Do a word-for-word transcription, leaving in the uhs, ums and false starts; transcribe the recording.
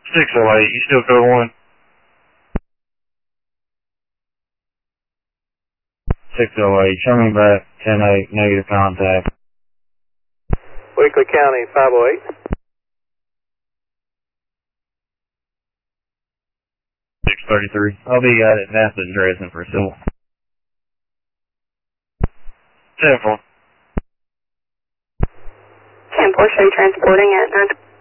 six oh eight, you still code one? six oh eight, show me back, ten eight, negative contact. Weekly County, five oh eight. six thirty-three, I'll be out at NASA Dresden for civil. ten four. ten four, show you transporting at nine.